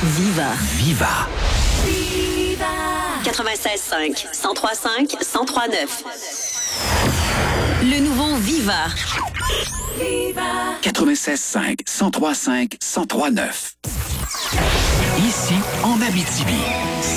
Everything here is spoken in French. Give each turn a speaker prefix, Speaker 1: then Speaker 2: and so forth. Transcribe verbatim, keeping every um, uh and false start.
Speaker 1: Viva.
Speaker 2: Viva.
Speaker 1: quatre-vingt-seize cinq, cent trois cinq, cent trois neuf. Le nouveau Viva.
Speaker 2: quatre-vingt-seize cinq, cent trois cinq, cent trois neuf. Ici, en Abitibi.